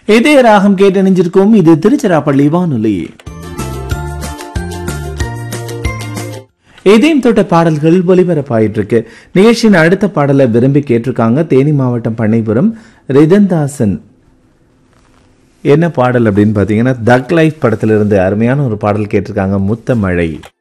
இதே ராகம் கேட்டு நினைஞ்சிருக்கும். இது திருச்சிராப்பள்ளி வானொலி. இதயம் தொட்ட பாடல்கள் ஒலிபரப்பாயிட்டு இருக்கு. நிகழ்ச்சியின் அடுத்த பாடலை விரும்பி கேட்டிருக்காங்க தேனி மாவட்டம் பண்ணைபுரம் ரிதன்தாசன். என்ன பாடல் அப்படின்னு பாத்தீங்கன்னா, தக் லைஃப் படத்திலிருந்து அருமையான ஒரு பாடல் கேட்டிருக்காங்க, முத்த மழை.